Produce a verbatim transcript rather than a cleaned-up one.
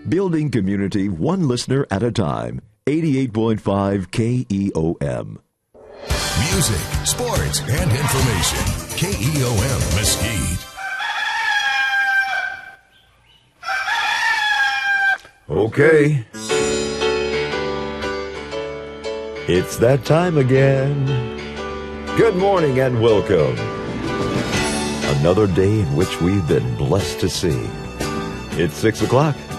Building community one listener at a time. eighty-eight point five K E O M. Music, sports, and information. K E O M Mesquite. Okay. It's that time again. Good morning and welcome. Another day in which we've been blessed to see. It's six o'clock.